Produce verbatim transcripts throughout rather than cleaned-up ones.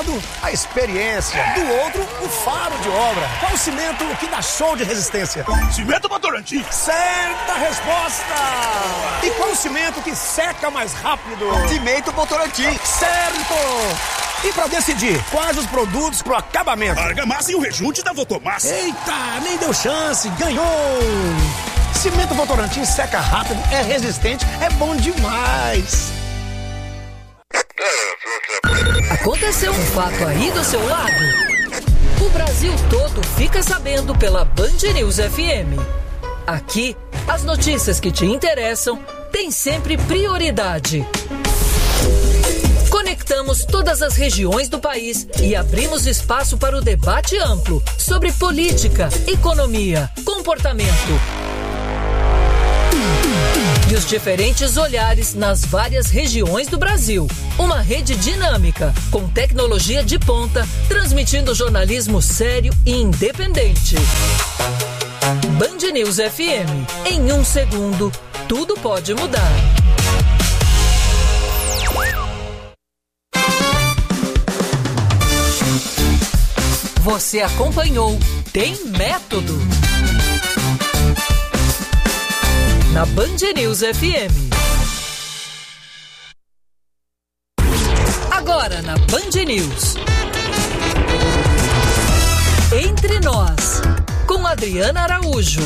lado, a experiência. Do outro, o faro de obra. Qual o cimento que dá show de resistência? Cimento Votorantim. Certa resposta! E qual o cimento que seca mais rápido? Cimento Votorantim. Certo! E pra decidir quais os produtos pro acabamento? Argamassa e o rejunte da Votomassa. Eita, nem deu chance, ganhou! Cimento Votorantim seca rápido, é resistente, é bom demais! Aconteceu um fato aí do seu lado? O Brasil todo fica sabendo pela Band News F M. Aqui, as notícias que te interessam têm sempre prioridade. Conectamos todas as regiões do país e abrimos espaço para o debate amplo sobre política, economia, comportamento e os diferentes olhares nas várias regiões do Brasil. Uma rede dinâmica, com tecnologia de ponta, transmitindo jornalismo sério e independente. Band News F M. Em um segundo, tudo pode mudar. Você acompanhou Tem Método na Band News F M. Agora na Band News. Entre Nós, com Adriana Araújo.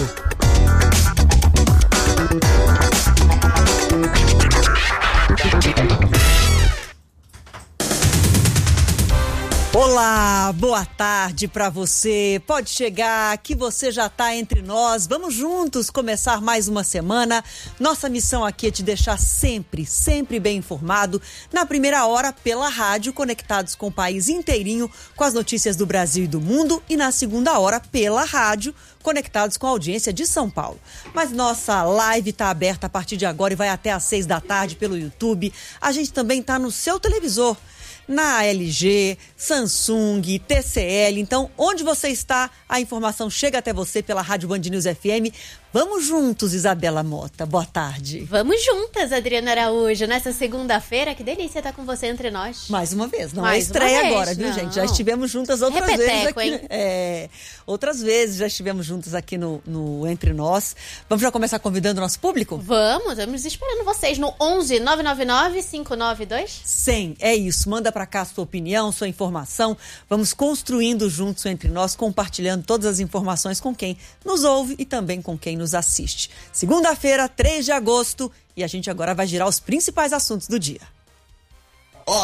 Olá, boa tarde para você. Pode chegar que você já está entre nós. Vamos juntos começar mais uma semana. Nossa missão aqui é te deixar sempre, sempre bem informado. Na primeira hora, pela rádio, conectados com o país inteirinho, com as notícias do Brasil e do mundo. E na segunda hora, pela rádio, conectados com a audiência de São Paulo. Mas nossa live está aberta a partir de agora e vai até às seis da tarde pelo YouTube. A gente também está no seu televisor, na L G, Samsung, T C L. Então, onde você está, a informação chega até você pela Rádio Band News F M. Vamos juntos, Isabela Mota. Boa tarde. Vamos juntas, Adriana Araújo. Nessa segunda-feira, que delícia estar com você entre nós. Mais uma vez, não Mais é estreia vez, agora, viu, não. gente? Já estivemos juntas outras Repeteco, vezes aqui. hein? É, outras vezes já estivemos juntas aqui no, no Entre Nós. Vamos já começar convidando o nosso público? Vamos, vamos esperando vocês no onze nove nove nove cinco nove dois cem. É isso, manda pra cá a sua opinião, sua informação. Vamos construindo juntos Entre Nós, compartilhando todas as informações com quem nos ouve e também com quem nos assiste. Segunda-feira, três de agosto, e a gente agora vai girar os principais assuntos do dia. Oh.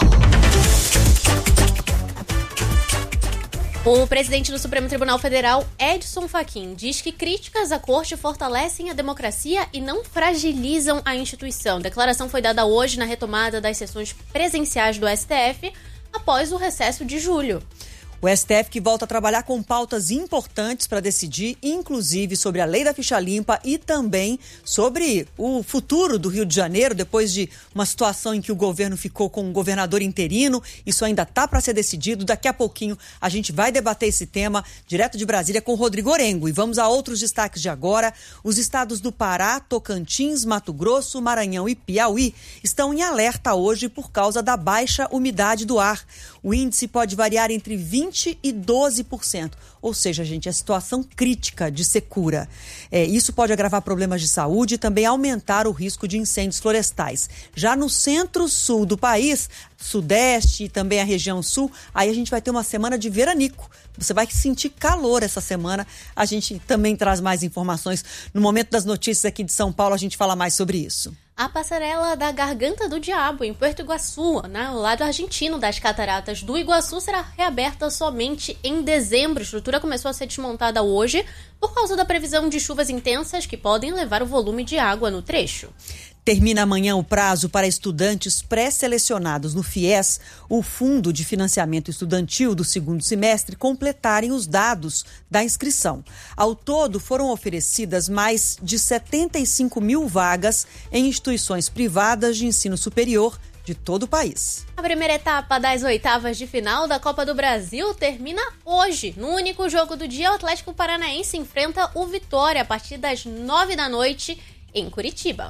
O presidente do Supremo Tribunal Federal, Edson Fachin, diz que críticas à corte fortalecem a democracia e não fragilizam a instituição. A declaração foi dada hoje na retomada das sessões presenciais do S T F após o recesso de julho. O S T F que volta a trabalhar com pautas importantes para decidir, inclusive sobre a lei da ficha limpa e também sobre o futuro do Rio de Janeiro, depois de uma situação em que o governo ficou com um governador interino. Isso ainda está para ser decidido. Daqui a pouquinho a gente vai debater esse tema direto de Brasília com o Rodrigo Orengo. E vamos a outros destaques de agora. Os estados do Pará, Tocantins, Mato Grosso, Maranhão e Piauí estão em alerta hoje por causa da baixa umidade do ar. O índice pode variar entre vinte e doze por cento. Ou seja, gente, é situação crítica de secura. É, isso pode agravar problemas de saúde e também aumentar o risco de incêndios florestais. Já no centro-sul do país, sudeste e também a região sul, aí a gente vai ter uma semana de veranico. Você vai sentir calor essa semana. A gente também traz mais informações. No momento das notícias aqui de São Paulo, a gente fala mais sobre isso. A passarela da Garganta do Diabo, em Puerto Iguaçu, né, ao lado argentino das Cataratas do Iguaçu, será reaberta somente em dezembro. A estrutura começou a ser desmontada hoje por causa da previsão de chuvas intensas que podem levar o volume de água no trecho. Termina amanhã o prazo para estudantes pré-selecionados no FIES, o Fundo de Financiamento Estudantil do segundo semestre, completarem os dados da inscrição. Ao todo, foram oferecidas mais de setenta e cinco mil vagas em instituições privadas de ensino superior de todo o país. A primeira etapa das oitavas de final da Copa do Brasil termina hoje. No único jogo do dia, o Atlético Paranaense enfrenta o Vitória a partir das nove da noite em Curitiba.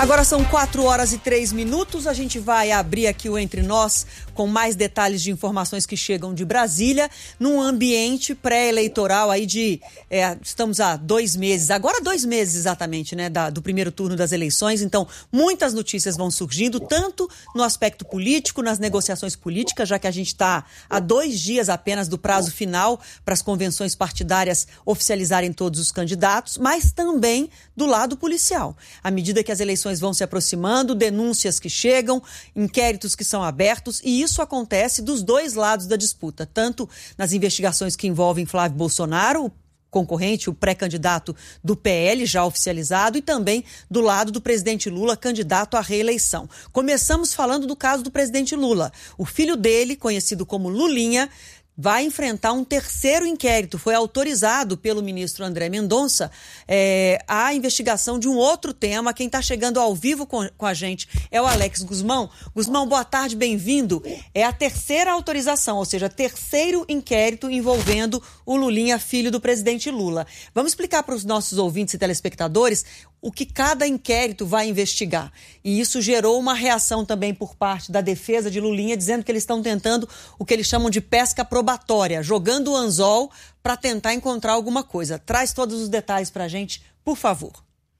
Agora são quatro horas e três minutos. A gente vai abrir aqui o Entre Nós com mais detalhes de informações que chegam de Brasília, num ambiente pré-eleitoral aí de... É, estamos há dois meses, agora dois meses exatamente, né, da, do primeiro turno das eleições. Então, muitas notícias vão surgindo, tanto no aspecto político, nas negociações políticas, já que a gente está há dois dias apenas do prazo final para as convenções partidárias oficializarem todos os candidatos, mas também do lado policial. À medida que as eleições vão se aproximando, denúncias que chegam, inquéritos que são abertos, e isso acontece dos dois lados da disputa, tanto nas investigações que envolvem Flávio Bolsonaro, o concorrente, o pré-candidato do P L, já oficializado, e também do lado do presidente Lula, candidato à reeleição. Começamos falando do caso do presidente Lula. O filho dele, conhecido como Lulinha, vai enfrentar um terceiro inquérito. Foi autorizado pelo ministro André Mendonça é, a investigação de um outro tema. Quem está chegando ao vivo com, com a gente é o Alex Guzmão. Guzmão, boa tarde, bem-vindo. É a terceira autorização, ou seja, terceiro inquérito envolvendo o Lulinha, filho do presidente Lula. Vamos explicar para os nossos ouvintes e telespectadores o que cada inquérito vai investigar. E isso gerou uma reação também por parte da defesa de Lulinha, dizendo que eles estão tentando o que eles chamam de pesca probatória, jogando o anzol para tentar encontrar alguma coisa. Traz todos os detalhes para a gente, por favor.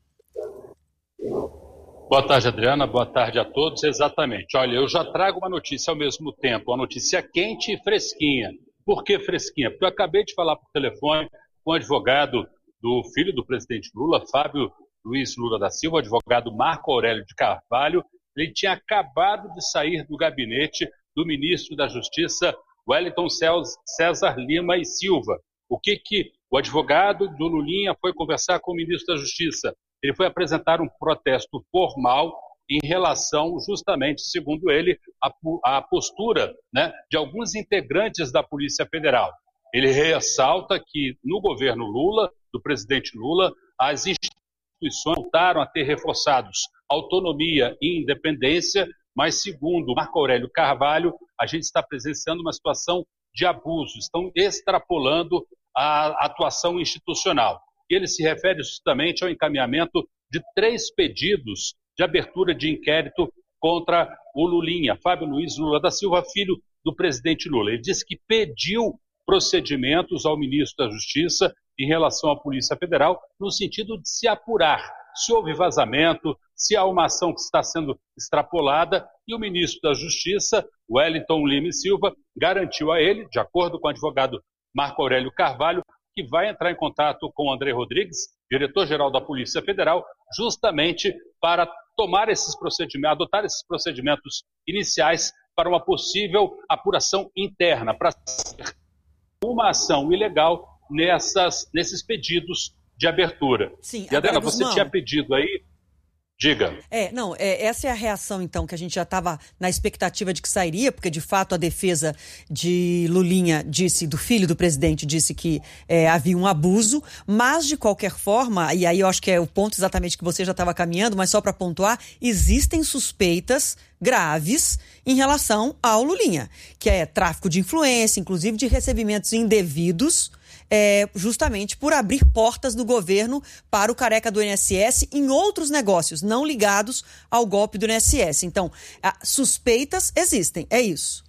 Boa tarde, Adriana. Boa tarde a todos. Exatamente. Olha, eu já trago uma notícia ao mesmo tempo, uma notícia quente e fresquinha. Por que fresquinha? Porque eu acabei de falar por telefone com o advogado do filho do presidente Lula, Fábio Luiz Lula da Silva, o advogado Marco Aurélio de Carvalho. Ele tinha acabado de sair do gabinete do ministro da Justiça, Wellington César Lima e Silva. O que que o advogado do Lulinha foi conversar com o ministro da Justiça? Ele foi apresentar um protesto formal em relação, justamente, segundo ele, à, à postura, né, de alguns integrantes da Polícia Federal. Ele ressalta que no governo Lula, do presidente Lula, as instituições voltaram a ter reforçados autonomia e independência, mas segundo Marco Aurélio Carvalho, a gente está presenciando uma situação de abuso, estão extrapolando a atuação institucional. Ele se refere justamente ao encaminhamento de três pedidos de abertura de inquérito contra o Lulinha, Fábio Luiz Lula da Silva, filho do presidente Lula. Ele disse que pediu procedimentos ao ministro da Justiça em relação à Polícia Federal, no sentido de se apurar se houve vazamento, se há uma ação que está sendo extrapolada, e o ministro da Justiça, Wellington Lima e Silva, garantiu a ele, de acordo com o advogado Marco Aurélio Carvalho, que vai entrar em contato com o André Rodrigues, diretor-geral da Polícia Federal, justamente para tomar esses procedimentos, adotar esses procedimentos iniciais para uma possível apuração interna, para uma ação ilegal nessas, nesses pedidos de abertura. Sim, e Adriana, agora, você Guzmão, tinha pedido aí... Diga. É, não, é, essa é a reação, então, que a gente já estava na expectativa de que sairia, porque, de fato, a defesa de Lulinha disse, do filho do presidente, disse que é, havia um abuso, mas, de qualquer forma, e aí eu acho que é o ponto exatamente que você já estava caminhando, mas só para pontuar, existem suspeitas graves em relação ao Lulinha, que é tráfico de influência, inclusive de recebimentos indevidos, É, justamente por abrir portas do governo para o careca do I N S S em outros negócios, não ligados ao golpe do I N S S. Então, suspeitas existem, é isso.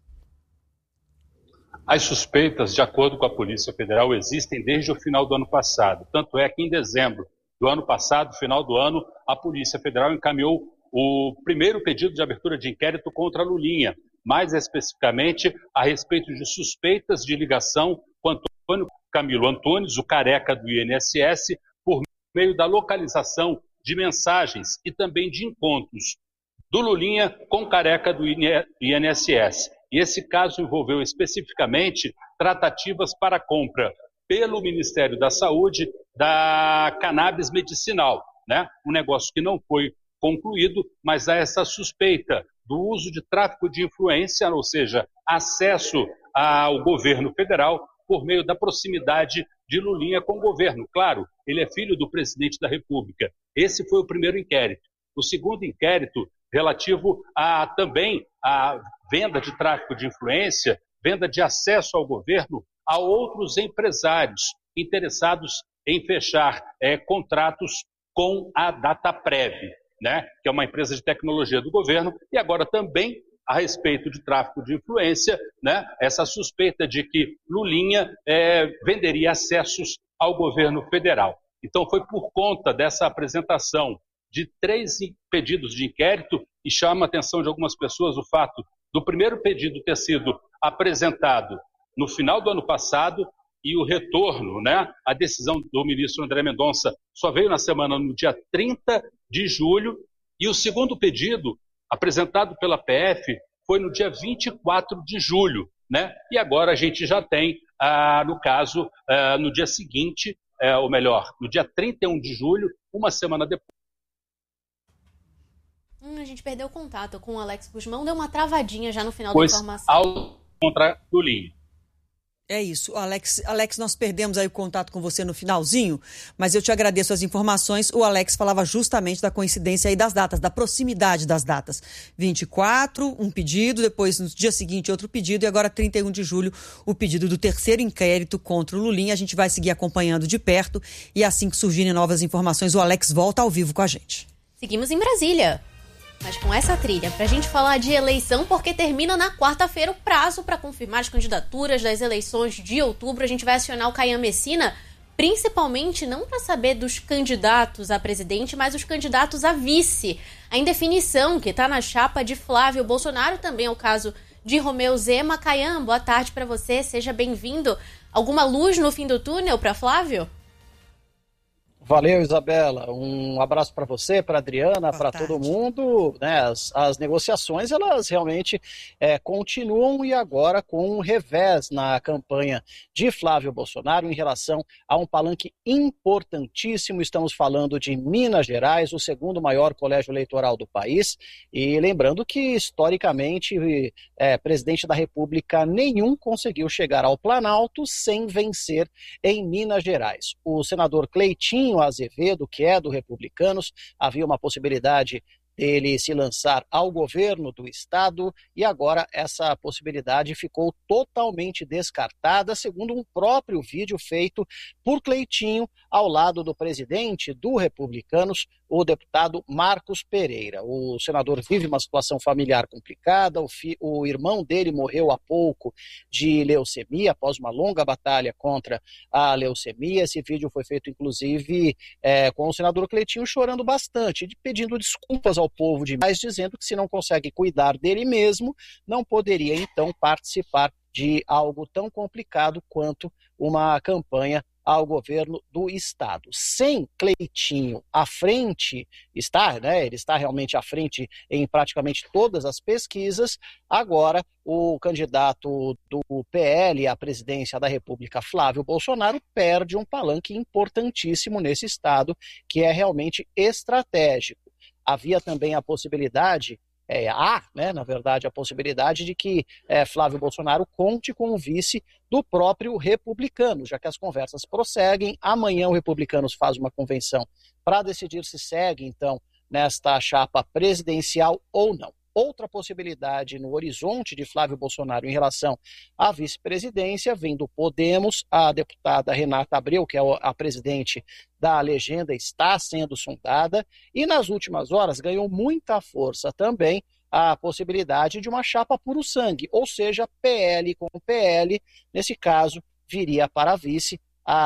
As suspeitas, de acordo com a Polícia Federal, existem desde o final do ano passado. Tanto é que em dezembro do ano passado, final do ano, a Polícia Federal encaminhou o primeiro pedido de abertura de inquérito contra a Lulinha, mais especificamente a respeito de suspeitas de ligação com Antônio Camilo Antunes, o careca do I N S S, por meio da localização de mensagens e também de encontros do Lulinha com o careca do I N S S. E esse caso envolveu especificamente tratativas para a compra pelo Ministério da Saúde da cannabis medicinal, né? Um negócio que não foi concluído, mas há essa suspeita do uso de tráfico de influência, ou seja, acesso ao governo federal por meio da proximidade de Lulinha com o governo. Claro, ele é filho do presidente da República. Esse foi o primeiro inquérito. O segundo inquérito, relativo a também a venda de tráfico de influência, venda de acesso ao governo a outros empresários interessados em fechar é, contratos com a Dataprev. né, que é uma empresa de tecnologia do governo, e agora também a respeito de tráfico de influência, né, essa suspeita de que Lulinha é, venderia acessos ao governo federal. Então foi por conta dessa apresentação de três pedidos de inquérito, e chama a atenção de algumas pessoas o fato do primeiro pedido ter sido apresentado no final do ano passado e o retorno, né, a decisão do ministro André Mendonça só veio na semana no dia trinta de julho, e o segundo pedido apresentado pela P F foi no dia vinte e quatro de julho, né? E agora a gente já tem, ah, no caso, ah, no dia seguinte, eh, ou melhor, no dia trinta e um de julho, uma semana depois. Hum, a gente perdeu o contato com o Alex Guzmão, deu uma travadinha já no final pois da informação. Ao contra Lulinha. É isso, Alex, Alex, nós perdemos aí o contato com você no finalzinho, mas eu te agradeço as informações. O Alex falava justamente da coincidência aí das datas, da proximidade das datas. vinte e quatro, um pedido, depois no dia seguinte outro pedido, e agora trinta e um de julho o pedido do terceiro inquérito contra o Lulinha. A gente vai seguir acompanhando de perto e assim que surgirem novas informações, o Alex volta ao vivo com a gente. Seguimos em Brasília. Mas com essa trilha, pra gente falar de eleição, porque termina na quarta-feira o prazo para confirmar as candidaturas das eleições de outubro. A gente vai acionar o Caian Messina, principalmente não para saber dos candidatos a presidente, mas os candidatos a vice. A indefinição que está na chapa de Flávio Bolsonaro, também é o caso de Romeu Zema. Caian, boa tarde para você, seja bem-vindo. Alguma luz no fim do túnel para Flávio? Valeu, Isabela. Um abraço para você, para Adriana, para todo mundo. Né, as, as negociações, elas realmente é, continuam, e agora com um revés na campanha de Flávio Bolsonaro em relação a um palanque importantíssimo. Estamos falando de Minas Gerais, o segundo maior colégio eleitoral do país. E lembrando que, historicamente, é, presidente da República nenhum conseguiu chegar ao Planalto sem vencer em Minas Gerais. O senador Cleitinho Azevedo, que é do Republicanos, havia uma possibilidade dele se lançar ao governo do estado, e agora essa possibilidade ficou totalmente descartada, segundo um próprio vídeo feito por Cleitinho ao lado do presidente do Republicanos, o deputado Marcos Pereira. O senador vive uma situação familiar complicada, o, fi, o irmão dele morreu há pouco de leucemia, após uma longa batalha contra a leucemia. Esse vídeo foi feito, inclusive, é, com o senador Cleitinho chorando bastante, pedindo desculpas ao povo de Minas, dizendo que se não consegue cuidar dele mesmo, não poderia então participar de algo tão complicado quanto uma campanha ao governo do estado. Sem Cleitinho à frente, está, né, ele está realmente à frente em praticamente todas as pesquisas. Agora, o candidato do P L à presidência da República, Flávio Bolsonaro, perde um palanque importantíssimo nesse estado, que é realmente estratégico. Havia também a possibilidade, é, há, né, na verdade, a possibilidade de que é, Flávio Bolsonaro conte com o vice do próprio Republicanos, já que as conversas prosseguem. Amanhã o Republicanos faz uma convenção para decidir se segue, então, nesta chapa presidencial ou não. Outra possibilidade no horizonte de Flávio Bolsonaro em relação à vice-presidência vem do Podemos. A deputada Renata Abreu, que é a presidente da legenda, está sendo sondada, e nas últimas horas ganhou muita força também a possibilidade de uma chapa puro sangue, ou seja, P L com P L. Nesse caso, viria para a vice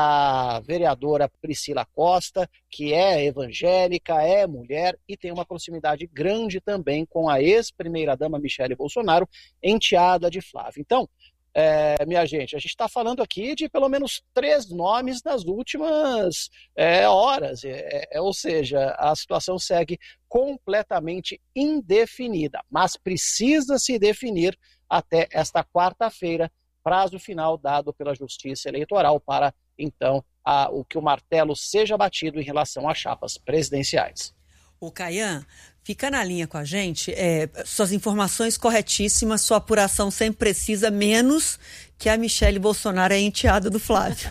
a vereadora Priscila Costa, que é evangélica, é mulher e tem uma proximidade grande também com a ex-primeira-dama Michele Bolsonaro, enteada de Flávio. Então, é, minha gente, a gente está falando aqui de pelo menos três nomes nas últimas é, horas, é, é, ou seja, a situação segue completamente indefinida, mas precisa se definir até esta quarta-feira, prazo final dado pela Justiça Eleitoral para, então, a, o que o martelo seja batido em relação às chapas presidenciais. O Caian, fica na linha com a gente, é, suas informações corretíssimas, sua apuração sempre precisa, menos que a Michele Bolsonaro é enteada do Flávio.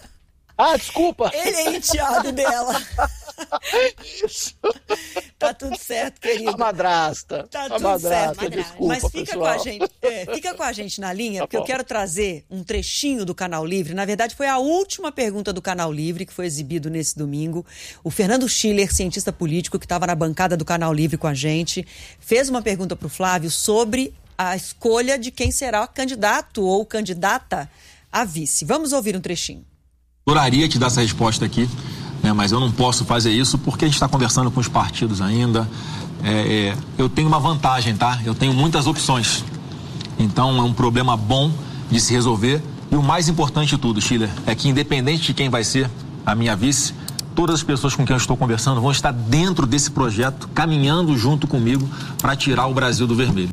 Ah, desculpa! Ele é enteado dela. Isso. Tá tudo tudo certo, querido. A madrasta. Tá a tudo madrasta, certo. desculpa, Mas fica pessoal. com a gente, é, fica com a gente na linha, Tá porque bom. eu quero trazer um trechinho do Canal Livre. Na verdade, foi a última pergunta do Canal Livre, que foi exibido nesse domingo. O Fernando Schiller, cientista político, que estava na bancada do Canal Livre com a gente, fez uma pergunta para o Flávio sobre a escolha de quem será o candidato ou candidata a vice. Vamos ouvir um trechinho. Adoraria te dar essa resposta aqui, né, mas eu não posso fazer isso porque a gente está conversando com os partidos ainda. É, é, eu tenho uma vantagem, tá? Eu tenho muitas opções. Então é um problema bom de se resolver. E o mais importante de tudo, Schiller, é que independente de quem vai ser a minha vice, todas as pessoas com quem eu estou conversando vão estar dentro desse projeto, caminhando junto comigo para tirar o Brasil do vermelho.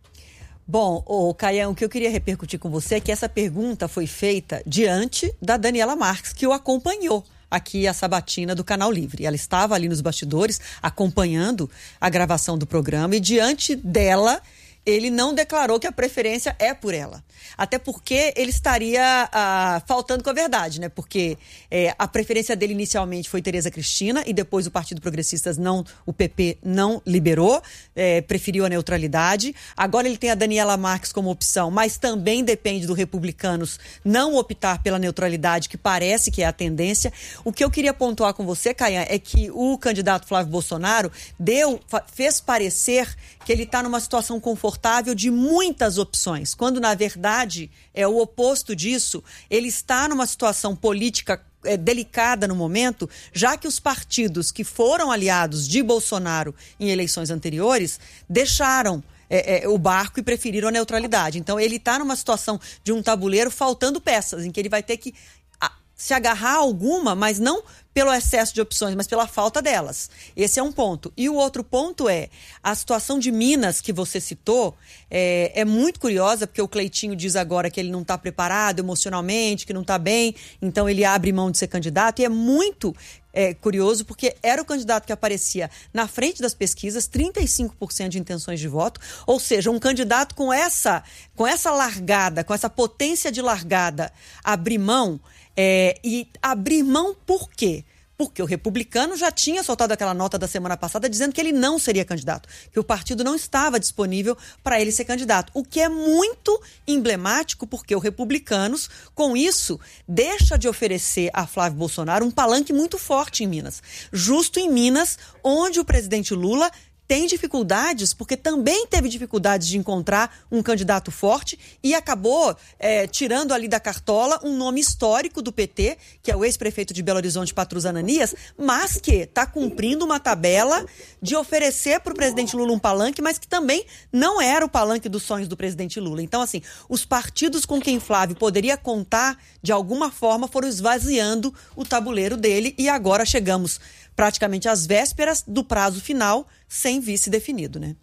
Bom, ô, Caião, o que eu queria repercutir com você é que essa pergunta foi feita diante da Daniela Marques, que o acompanhou aqui a sabatina do Canal Livre. Ela estava ali nos bastidores acompanhando a gravação do programa e diante dela ele não declarou que a preferência é por ela. Até porque ele estaria ah, faltando com a verdade, né? Porque é, a preferência dele inicialmente foi Tereza Cristina e depois o Partido Progressistas, não, o P P, não liberou, é, preferiu a neutralidade. Agora ele tem a Daniela Marques como opção, mas também depende do Republicanos não optar pela neutralidade, que parece que é a tendência. O que eu queria pontuar com você, Caian, é que o candidato Flávio Bolsonaro deu, fez parecer que ele está numa situação confortável de muitas opções, quando na verdade é o oposto disso. Ele está numa situação política é, delicada no momento, já que os partidos que foram aliados de Bolsonaro em eleições anteriores deixaram É, é, o barco e preferiram a neutralidade. Então ele está numa situação de um tabuleiro faltando peças, em que ele vai ter que a, se agarrar a alguma, mas não pelo excesso de opções, mas pela falta delas. Esse é um ponto. E o outro ponto é a situação de Minas, que você citou, é, é muito curiosa, porque o Cleitinho diz agora que ele não está preparado emocionalmente, que não está bem, então ele abre mão de ser candidato, e é muito É, curioso, porque era o candidato que aparecia na frente das pesquisas, trinta e cinco por cento de intenções de voto, ou seja, um candidato com essa, com essa largada, com essa potência de largada, abrir mão, é, e abrir mão por quê? Porque o Republicano já tinha soltado aquela nota da semana passada dizendo que ele não seria candidato, que o partido não estava disponível para ele ser candidato, o que é muito emblemático, porque o Republicanos, com isso, deixa de oferecer a Flávio Bolsonaro um palanque muito forte em Minas. Justo em Minas, onde o presidente Lula tem dificuldades, porque também teve dificuldades de encontrar um candidato forte e acabou é, tirando ali da cartola um nome histórico do P T, que é o ex-prefeito de Belo Horizonte, Patrus Ananias, mas que está cumprindo uma tabela de oferecer para o presidente Lula um palanque, mas que também não era o palanque dos sonhos do presidente Lula. Então, assim, os partidos com quem Flávio poderia contar, de alguma forma, foram esvaziando o tabuleiro dele e agora chegamos praticamente às vésperas do prazo final, sem vice definido, né?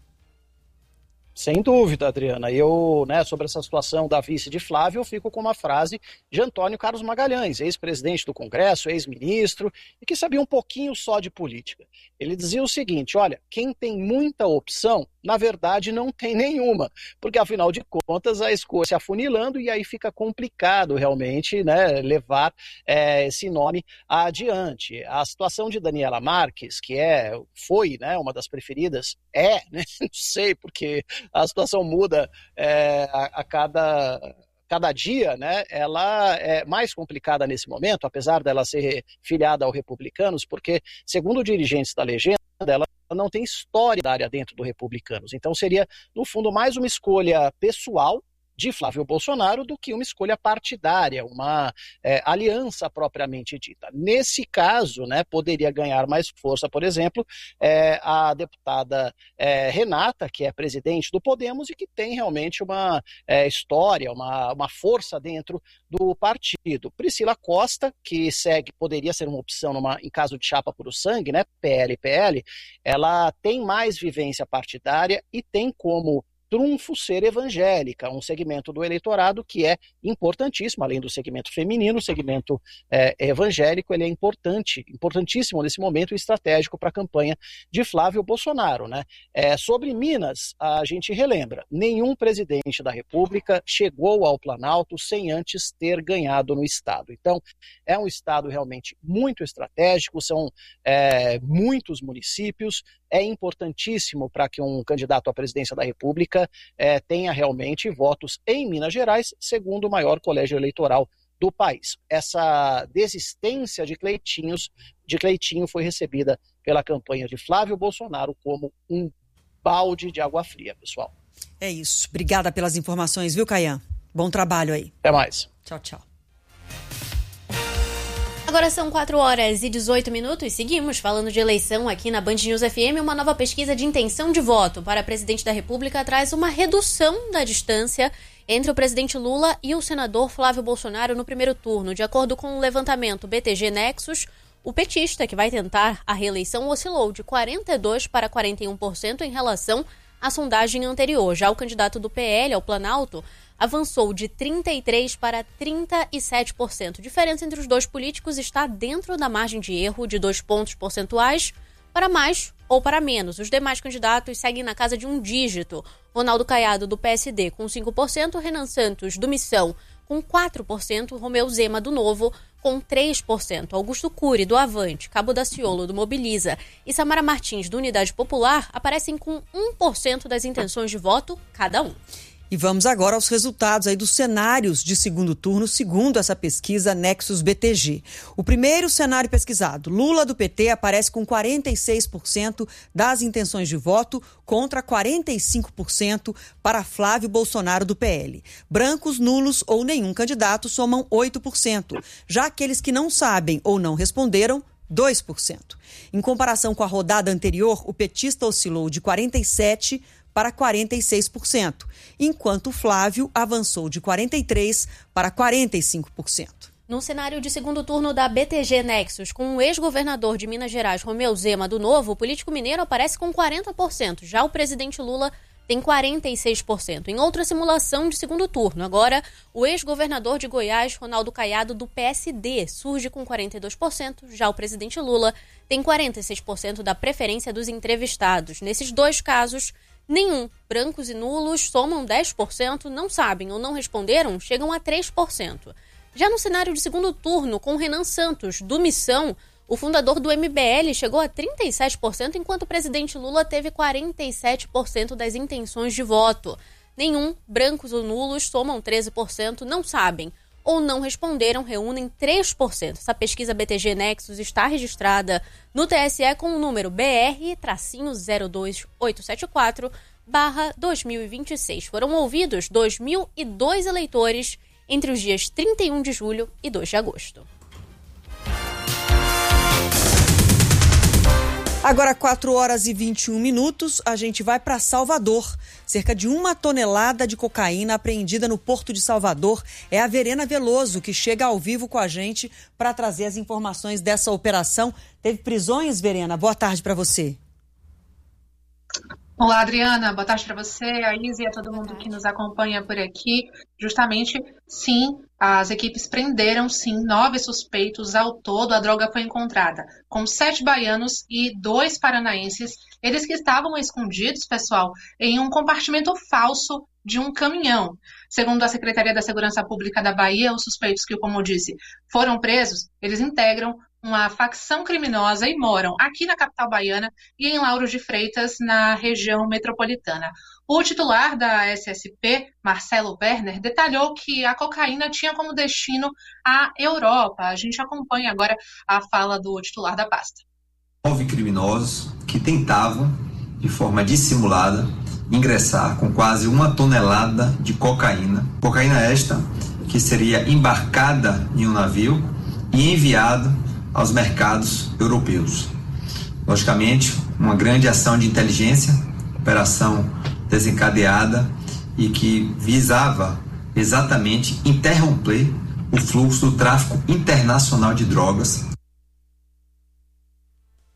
Sem dúvida, Adriana. Eu, né, sobre essa situação da vice de Flávio, eu fico com uma frase de Antônio Carlos Magalhães, ex-presidente do Congresso, ex-ministro, e que sabia um pouquinho só de política. Ele dizia o seguinte: olha, quem tem muita opção, na verdade não tem nenhuma, porque afinal de contas a escolha se afunilando e aí fica complicado realmente, né, levar é, esse nome adiante. A situação de Daniela Marques, que é, foi, né, uma das preferidas, é, né, não sei, porque a situação muda é, a, a cada... cada dia, né, ela é mais complicada nesse momento, apesar dela ser filiada ao Republicanos, porque, segundo dirigentes da legenda, ela não tem história da área dentro do Republicanos. Então seria, no fundo, mais uma escolha pessoal de Flávio Bolsonaro do que uma escolha partidária, uma é, aliança propriamente dita. Nesse caso, né, poderia ganhar mais força, por exemplo, é, a deputada é, Renata, que é presidente do Podemos e que tem realmente uma é, história, uma, uma força dentro do partido. Priscila Costa, que segue, poderia ser uma opção numa, em caso de chapa por o sangue, né, P L P L, ela tem mais vivência partidária e tem como trunfo ser evangélica, um segmento do eleitorado que é importantíssimo, além do segmento feminino, o segmento é, evangélico, ele é importante, importantíssimo nesse momento estratégico para a campanha de Flávio Bolsonaro, né? É, sobre Minas, a gente relembra, nenhum presidente da República chegou ao Planalto sem antes ter ganhado no estado. Então, é um estado realmente muito estratégico, são é, muitos municípios, é importantíssimo para que um candidato à presidência da República é, tenha realmente votos em Minas Gerais, segundo o maior colégio eleitoral do país. Essa desistência de Cleitinhos, de Cleitinho foi recebida pela campanha de Flávio Bolsonaro como um balde de água fria, pessoal. É isso. Obrigada pelas informações, viu, Caian? Bom trabalho aí. Até mais. Tchau, tchau. Agora são quatro horas e dezoito minutos. Seguimos falando de eleição aqui na Band News F M. Uma nova pesquisa de intenção de voto para presidente da República traz uma redução da distância entre o presidente Lula e o senador Flávio Bolsonaro no primeiro turno. De acordo com o levantamento B T G Nexus, o petista, que vai tentar a reeleição, oscilou de quarenta e dois por cento para quarenta e um por cento em relação à sondagem anterior. Já o candidato do P L ao Planalto avançou de trinta e três por cento para trinta e sete por cento. A diferença entre os dois políticos está dentro da margem de erro de dois pontos percentuais para mais ou para menos. Os demais candidatos seguem na casa de um dígito. Ronaldo Caiado, do P S D, com cinco por cento, Renan Santos, do Missão, com quatro por cento, Romeu Zema, do Novo, com três por cento. Augusto Cury, do Avante, Cabo Daciolo, do Mobiliza e Samara Martins, do Unidade Popular, aparecem com um por cento das intenções de voto cada um. E vamos agora aos resultados aí dos cenários de segundo turno, segundo essa pesquisa Nexus B T G. O primeiro cenário pesquisado, Lula do P T aparece com quarenta e seis por cento das intenções de voto contra quarenta e cinco por cento para Flávio Bolsonaro do P L. Brancos, nulos ou nenhum candidato somam oito por cento. Já aqueles que não sabem ou não responderam, dois por cento. Em comparação com a rodada anterior, o petista oscilou de quarenta e sete por cento para quarenta e seis por cento, enquanto Flávio avançou de quarenta e três por cento para quarenta e cinco por cento. No cenário de segundo turno da B T G Nexus, com o ex-governador de Minas Gerais, Romeu Zema, do Novo, o político mineiro aparece com quarenta por cento. Já o presidente Lula tem quarenta e seis por cento. Em outra simulação de segundo turno, agora, o ex-governador de Goiás, Ronaldo Caiado, do P S D, surge com quarenta e dois por cento. Já o presidente Lula tem quarenta e seis por cento da preferência dos entrevistados. Nesses dois casos, nenhum. Brancos e nulos somam dez por cento, não sabem ou não responderam, chegam a três por cento. Já no cenário de segundo turno, com Renan Santos, do Missão, o fundador do M B L chegou a trinta e sete por cento, enquanto o presidente Lula teve quarenta e sete por cento das intenções de voto. Nenhum. Brancos ou nulos somam treze por cento, não sabem ou não responderam, reúnem três por cento. Essa pesquisa B T G Nexus está registrada no T S E com o número B R zero dois oito sete quatro barra dois mil e vinte e seis. Foram ouvidos dois mil e dois eleitores entre os dias trinta e um de julho e dois de agosto. Agora, quatro horas e vinte e um minutos, a gente vai para Salvador. Cerca de uma tonelada de cocaína apreendida no Porto de Salvador. É a Verena Veloso que chega ao vivo com a gente para trazer as informações dessa operação. Teve prisões, Verena? Boa tarde para você. Olá, Adriana. Boa tarde para você, a Isa e a todo mundo que nos acompanha por aqui. Justamente, sim, as equipes prenderam, sim, nove suspeitos ao todo. A droga foi encontrada com sete baianos e dois paranaenses. Eles que estavam escondidos, pessoal, em um compartimento falso de um caminhão. Segundo a Secretaria da Segurança Pública da Bahia, os suspeitos que, como eu disse, foram presos, eles integram uma facção criminosa e moram aqui na capital baiana e em Lauro de Freitas, na região metropolitana. O titular da S S P, Marcelo Werner, detalhou que a cocaína tinha como destino a Europa. A gente acompanha agora a fala do titular da pasta. Nove criminosos que tentavam, de forma dissimulada, ingressar com quase uma tonelada de cocaína. Cocaína esta que seria embarcada em um navio e enviada aos mercados europeus. Logicamente, uma grande ação de inteligência, operação desencadeada e que visava exatamente interromper o fluxo do tráfico internacional de drogas.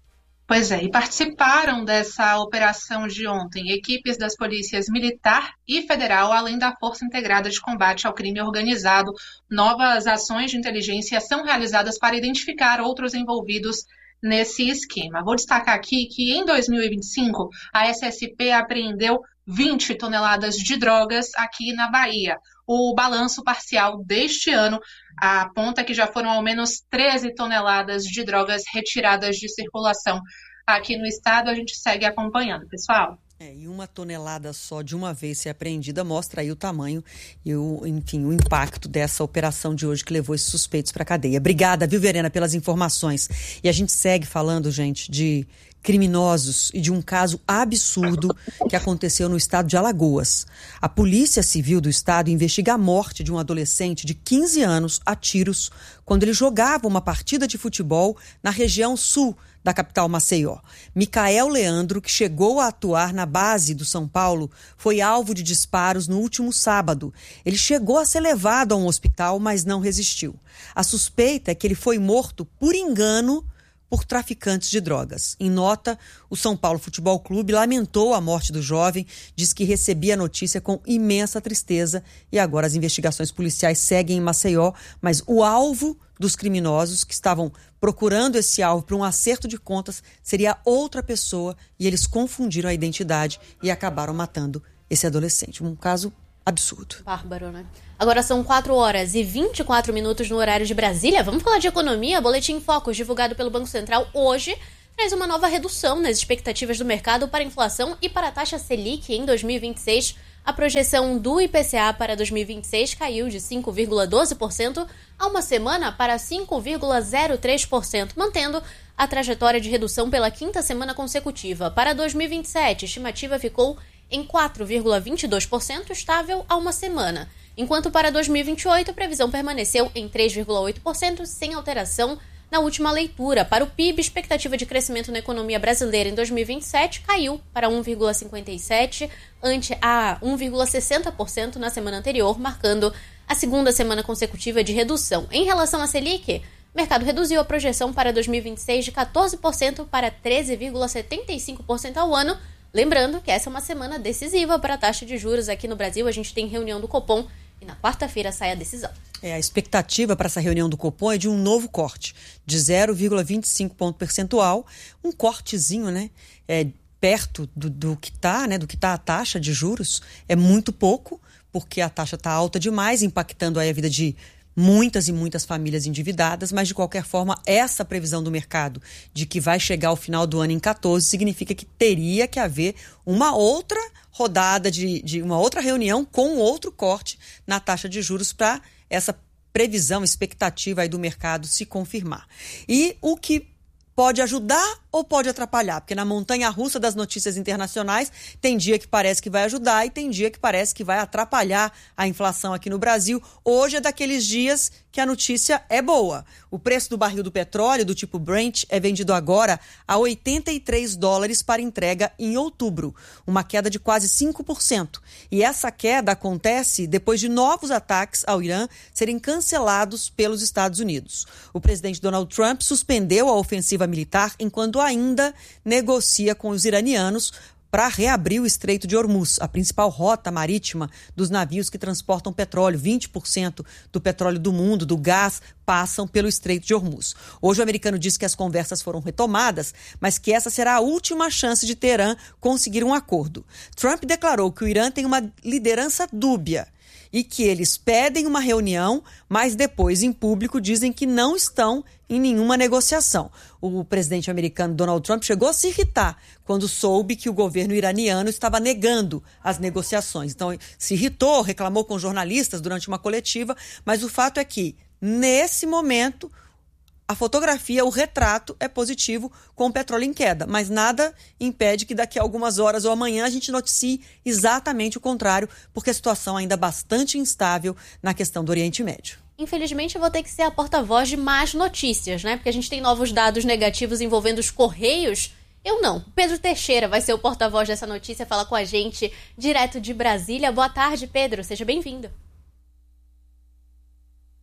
Pois é, e participaram dessa operação de ontem equipes das polícias militar e federal, além da Força Integrada de Combate ao Crime Organizado. Novas ações de inteligência são realizadas para identificar outros envolvidos nesse esquema. Vou destacar aqui que em dois mil e vinte e cinco a S S P apreendeu vinte toneladas de drogas aqui na Bahia. O balanço parcial deste ano aponta que já foram ao menos treze toneladas de drogas retiradas de circulação aqui no estado. A gente segue acompanhando, pessoal. É, e uma tonelada só de uma vez ser apreendida mostra aí o tamanho e o, enfim, o impacto dessa operação de hoje que levou esses suspeitos para a cadeia. Obrigada, viu, Verena, pelas informações. E a gente segue falando, gente, de criminosos e de um caso absurdo que aconteceu no estado de Alagoas. A Polícia Civil do estado investiga a morte de um adolescente de quinze anos a tiros quando ele jogava uma partida de futebol na região sul da capital Maceió. Micael Leandro, que chegou a atuar na base do São Paulo, foi alvo de disparos no último sábado. Ele chegou a ser levado a um hospital, mas não resistiu. A suspeita é que ele foi morto por engano por traficantes de drogas. Em nota, o São Paulo Futebol Clube lamentou a morte do jovem, diz que recebia a notícia com imensa tristeza e agora as investigações policiais seguem em Maceió, mas o alvo dos criminosos que estavam procurando esse alvo para um acerto de contas seria outra pessoa e eles confundiram a identidade e acabaram matando esse adolescente. Um caso absurdo. Bárbaro, né? Agora são quatro horas e vinte e quatro minutos no horário de Brasília. Vamos falar de economia? Boletim Focus, divulgado pelo Banco Central hoje, traz uma nova redução nas expectativas do mercado para a inflação e para a taxa Selic em dois mil e vinte e seis. A projeção do I P C A para dois mil e vinte e seis caiu de cinco vírgula doze por cento há uma semana para cinco vírgula zero três por cento, mantendo a trajetória de redução pela quinta semana consecutiva. Para dois mil e vinte e sete, a estimativa ficou em quatro vírgula vinte e dois por cento, estável há uma semana. Enquanto para dois mil e vinte e oito, a previsão permaneceu em três vírgula oito por cento, sem alteração na última leitura. Para o P I B, a expectativa de crescimento na economia brasileira em dois mil e vinte e sete caiu para um vírgula cinquenta e sete por cento, ante a um vírgula sessenta por cento na semana anterior, marcando a segunda semana consecutiva de redução. Em relação à Selic, o mercado reduziu a projeção para dois mil e vinte e seis de quatorze por cento para treze vírgula setenta e cinco por cento ao ano. Lembrando que essa é uma semana decisiva para a taxa de juros aqui no Brasil. A gente tem reunião do Copom e na quarta-feira sai a decisão. É, a expectativa para essa reunião do Copom é de um novo corte, de zero vírgula vinte e cinco ponto percentual, um cortezinho, né? É, perto do, do que está, né? Do que está a taxa de juros, é muito pouco, porque a taxa está alta demais, impactando aí a vida de muitas e muitas famílias endividadas, mas de qualquer forma, essa previsão do mercado de que vai chegar ao final do ano em quatorze significa que teria que haver uma outra rodada, de, de uma outra reunião com outro corte na taxa de juros para essa previsão, expectativa aí do mercado se confirmar. E o que pode ajudar ou pode atrapalhar? Porque na montanha-russa das notícias internacionais tem dia que parece que vai ajudar e tem dia que parece que vai atrapalhar a inflação aqui no Brasil. Hoje é daqueles dias que a notícia é boa. O preço do barril do petróleo do tipo Brent é vendido agora a oitenta e três dólares para entrega em outubro, uma queda de quase cinco por cento. E essa queda acontece depois de novos ataques ao Irã serem cancelados pelos Estados Unidos. O presidente Donald Trump suspendeu a ofensiva militar enquanto ainda negocia com os iranianos para reabrir o Estreito de Hormuz, a principal rota marítima dos navios que transportam petróleo. vinte por cento do petróleo do mundo, do gás, passam pelo Estreito de Hormuz. Hoje o americano disse que as conversas foram retomadas, mas que essa será a última chance de Teherã conseguir um acordo. Trump declarou que o Irã tem uma liderança dúbia e que eles pedem uma reunião, mas depois, em público, dizem que não estão em nenhuma negociação. O presidente americano Donald Trump chegou a se irritar quando soube que o governo iraniano estava negando as negociações. Então, se irritou, reclamou com jornalistas durante uma coletiva, mas o fato é que, nesse momento, a fotografia, o retrato é positivo com o petróleo em queda, mas nada impede que daqui a algumas horas ou amanhã a gente noticie exatamente o contrário, porque a situação ainda é bastante instável na questão do Oriente Médio. Infelizmente, eu vou ter que ser a porta-voz de más notícias, né? Porque a gente tem novos dados negativos envolvendo os Correios. Eu não. Pedro Teixeira vai ser o porta-voz dessa notícia, fala com a gente direto de Brasília. Boa tarde, Pedro. Seja bem-vindo. Boa tarde, Yara. Boa tarde a todos. Vamos falar sobre a queda de produção do setor de serviços. A Confederação Nacional dos Estados, a CNTE, divulgou nesta quarta-feira que o setor de serviços registrou uma queda de quase cinco por cento no mês de outubro,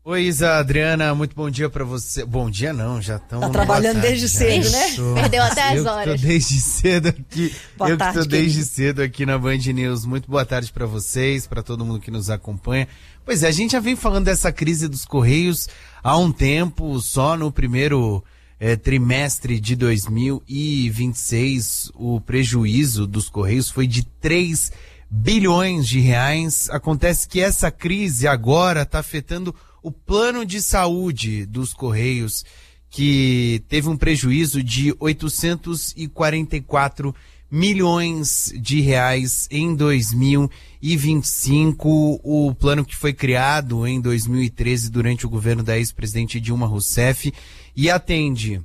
Oi, Isa, Adriana, muito bom dia pra você. Bom dia não, já estão... Tá trabalhando tarde, desde cedo, né? Tô... Perdeu até as horas. Eu tô desde cedo aqui. Boa eu tarde, que tô desde querido. cedo aqui na Band News. Muito boa tarde pra vocês, pra todo mundo que nos acompanha. Pois é, a gente já vem falando dessa crise dos Correios há um tempo, só no primeiro é, trimestre de dois mil e vinte e seis, o prejuízo dos Correios foi de três bilhões de reais. Acontece que essa crise agora está afetando o plano de saúde dos Correios, que teve um prejuízo de oitocentos e quarenta e quatro milhões de reais em dois mil e vinte e cinco. O plano que foi criado em dois mil e treze durante o governo da ex-presidente Dilma Rousseff e atende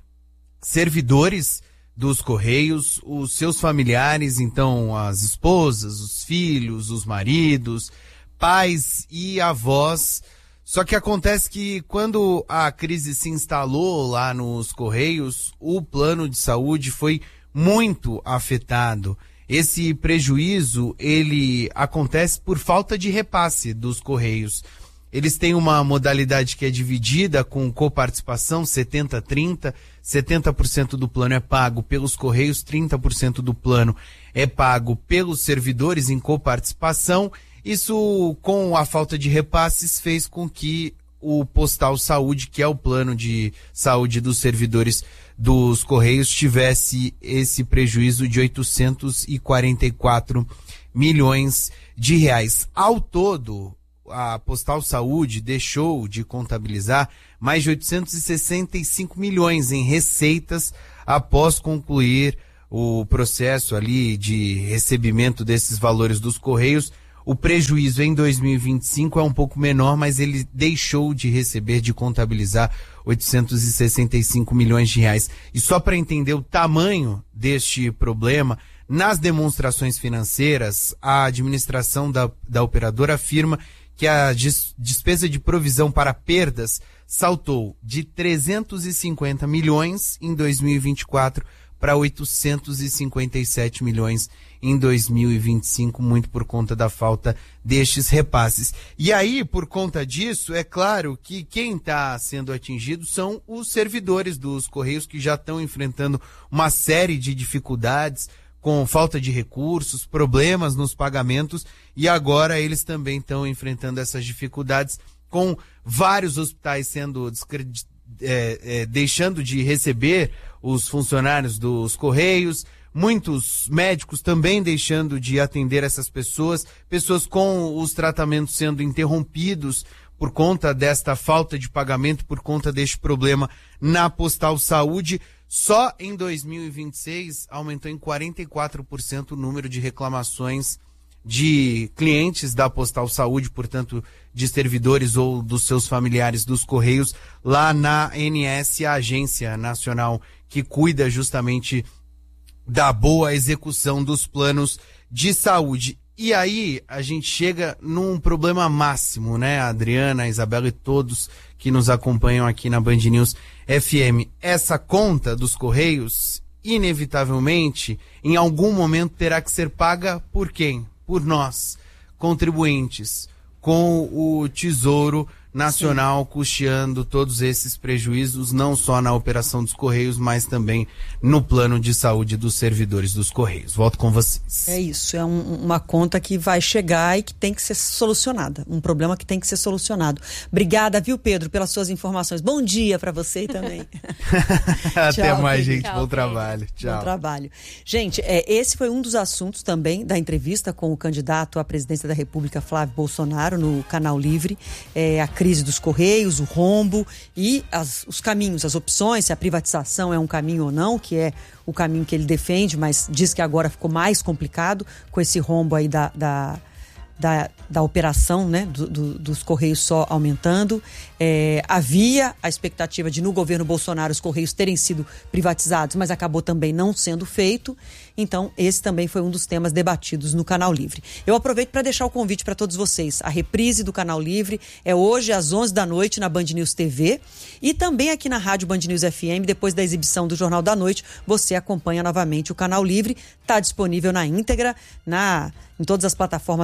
servidores dos Correios, os seus familiares, então as esposas, os filhos, os maridos, pais e avós. Só que acontece que quando a crise se instalou lá nos Correios, o plano de saúde foi muito afetado. Esse prejuízo, ele acontece por falta de repasse dos Correios. Eles têm uma modalidade que é dividida com coparticipação, setenta a trinta, setenta por cento do plano é pago pelos Correios, trinta por cento do plano é pago pelos servidores em coparticipação. Isso, com a falta de repasses, fez com que o Postal Saúde, que é o plano de saúde dos servidores dos Correios, tivesse esse prejuízo de oitocentos e quarenta e quatro milhões de reais. Ao todo, a Postal Saúde deixou de contabilizar mais de oitocentos e sessenta e cinco milhões em receitas após concluir o processo ali de recebimento desses valores dos Correios. O prejuízo em dois mil e vinte e cinco é um pouco menor, mas ele deixou de receber, de contabilizar oitocentos e sessenta e cinco milhões de reais. E só para entender o tamanho deste problema, nas demonstrações financeiras, a administração da, da operadora afirma que a dis, despesa de provisão para perdas saltou de trezentos e cinquenta milhões em dois mil e vinte e quatro para oitocentos e cinquenta e sete milhões em dois mil e vinte e cinco, muito por conta da falta destes repasses. E aí, por conta disso, é claro que quem está sendo atingido são os servidores dos Correios, que já estão enfrentando uma série de dificuldades, com falta de recursos, problemas nos pagamentos, e agora eles também estão enfrentando essas dificuldades, com vários hospitais sendo descreditados, É, é, deixando de receber os funcionários dos Correios, muitos médicos também deixando de atender essas pessoas, pessoas com os tratamentos sendo interrompidos por conta desta falta de pagamento, por conta deste problema na Postal Saúde. Só em dois mil e vinte e seis aumentou em quarenta e quatro por cento o número de reclamações de clientes da Postal Saúde, portanto, de servidores ou dos seus familiares dos Correios, lá na A N S, a Agência Nacional que cuida justamente da boa execução dos planos de saúde. E aí a gente chega num problema máximo, né, Adriana, Isabela e todos que nos acompanham aqui na Band News F M. Essa conta dos Correios, inevitavelmente, em algum momento terá que ser paga por quem? Por nós, contribuintes, com o Tesouro Nacional Sim. custeando todos esses prejuízos, não só na operação dos Correios, mas também no plano de saúde dos servidores dos Correios. Volto com vocês. É isso, é um, uma conta que vai chegar e que tem que ser solucionada, um problema que tem que ser solucionado. Obrigada, viu, Pedro, pelas suas informações. Bom dia para você também. Até Tchau, mais, Pedro. gente. Tchau, Bom Pedro. trabalho. Tchau. Bom trabalho. Gente, é, esse foi um dos assuntos também da entrevista com o candidato à presidência da República, Flávio Bolsonaro, no Canal Livre. É, a crise dos Correios, o rombo e as, os caminhos, as opções, se a privatização é um caminho ou não, que é o caminho que ele defende, mas diz que agora ficou mais complicado com esse rombo aí da, da, da, da operação, né, do, do, dos Correios só aumentando. É, havia a expectativa de, no governo Bolsonaro, os Correios terem sido privatizados, mas acabou também não sendo feito. Então, esse também foi um dos temas debatidos no Canal Livre. Eu aproveito para deixar o convite para todos vocês. A reprise do Canal Livre é hoje às onze da noite na Band News T V e também aqui na Rádio Band News F M, depois da exibição do Jornal da Noite, você acompanha novamente o Canal Livre. Está disponível na íntegra, na, em todas as plataformas da Band,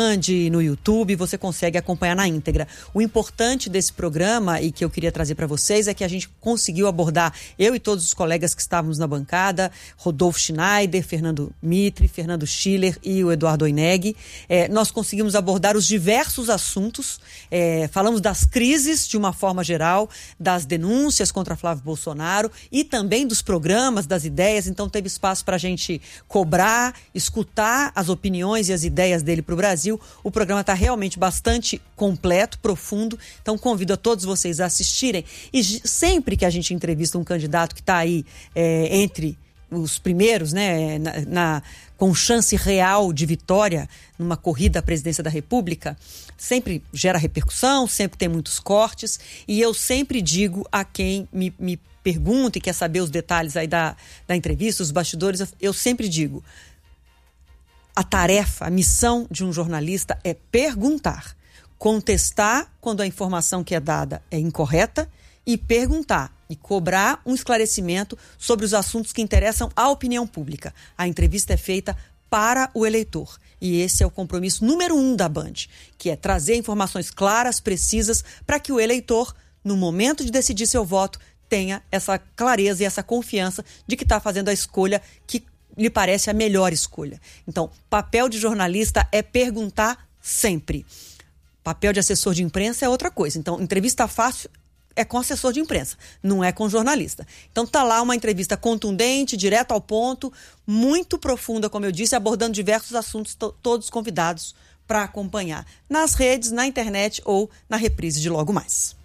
Band, no YouTube, você consegue acompanhar na íntegra. O importante desse programa, e que eu queria trazer para vocês, é que a gente conseguiu abordar, eu e todos os colegas que estávamos na bancada, Rodolfo Schneider, Fernando Mitre, Fernando Schiller e o Eduardo Oineg, é, nós conseguimos abordar os diversos assuntos, é, falamos das crises de uma forma geral, das denúncias contra Flávio Bolsonaro e também dos programas, das ideias, então teve espaço para a gente cobrar, escutar as opiniões e as ideias dele para o Brasil. O programa está realmente bastante completo, profundo, então convido a todos vocês a assistirem. E sempre que a gente entrevista um candidato que está aí é, entre os primeiros, né, na, na, com chance real de vitória numa corrida à presidência da República, sempre gera repercussão, sempre tem muitos cortes, e eu sempre digo a quem me, me pergunta e quer saber os detalhes aí da, da entrevista, os bastidores, eu, eu sempre digo: a tarefa, a missão de um jornalista é perguntar, contestar quando a informação que é dada é incorreta e perguntar e cobrar um esclarecimento sobre os assuntos que interessam à opinião pública. A entrevista é feita para o eleitor e esse é o compromisso número um da Band, que é trazer informações claras, precisas, para que o eleitor, no momento de decidir seu voto, tenha essa clareza e essa confiança de que está fazendo a escolha que lhe parece a melhor escolha. Então, papel de jornalista é perguntar sempre. Papel de assessor de imprensa é outra coisa. Então, entrevista fácil é com assessor de imprensa, não é com jornalista. Então, tá lá uma entrevista contundente, direto ao ponto, muito profunda, como eu disse, abordando diversos assuntos, to- todos convidados para acompanhar nas redes, na internet ou na reprise de logo mais.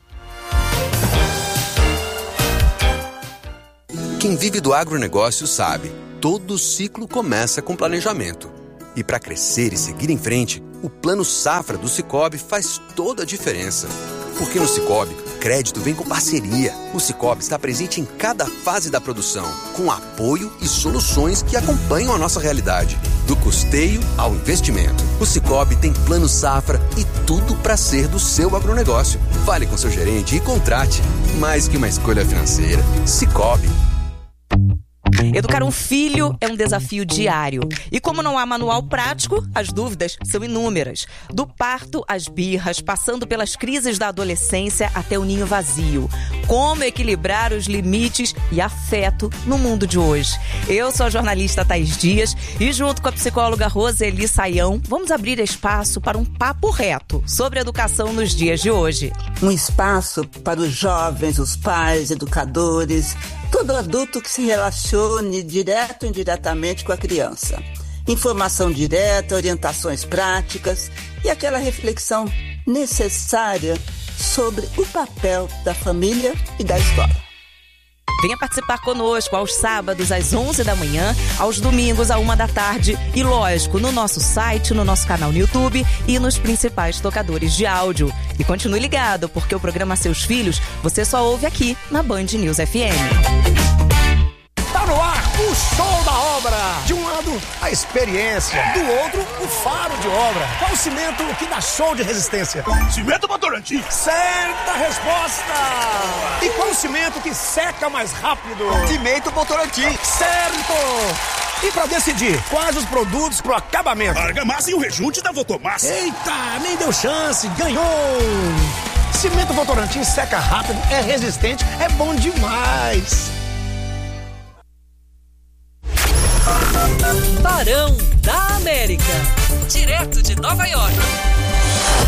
Quem vive do agronegócio sabe. Todo ciclo começa com planejamento. E para crescer e seguir em frente, o Plano Safra do Sicoob faz toda a diferença. Porque no Sicoob, crédito vem com parceria. O Sicoob está presente em cada fase da produção, com apoio e soluções que acompanham a nossa realidade. Do custeio ao investimento. O Sicoob tem Plano Safra e tudo para ser do seu agronegócio. Fale com seu gerente e contrate. Mais que uma escolha financeira. Sicoob. Educar um filho é um desafio diário. E como não há manual prático, as dúvidas são inúmeras. Do parto às birras, passando pelas crises da adolescência até o ninho vazio. Como equilibrar os limites e afeto no mundo de hoje? Eu sou a jornalista Thaís Dias e junto com a psicóloga Roseli Saião, vamos abrir espaço para um papo reto sobre educação nos dias de hoje. Um espaço para os jovens, os pais, educadores, todo adulto que se relacione direto ou indiretamente com a criança. Informação direta, orientações práticas e aquela reflexão necessária sobre o papel da família e da escola. Venha participar conosco aos sábados às onze da manhã, aos domingos à uma da tarde e, lógico, no nosso site, no nosso canal no YouTube e nos principais tocadores de áudio. E continue ligado, porque o programa Seus Filhos você só ouve aqui na Band News F M. Tá no ar o show da obra. De um lado, a experiência. Do outro, o faro de obra. Qual o cimento que dá show de resistência? Cimento Votorantim. Certa resposta. E qual o cimento que seca mais rápido? Cimento Votorantim. Certo. E pra decidir quais os produtos pro acabamento? Argamassa e o rejunte da Votomassa. Eita, nem deu chance, ganhou. Cimento Votorantim seca rápido, é resistente, é bom demais. Barão da América, direto de Nova York.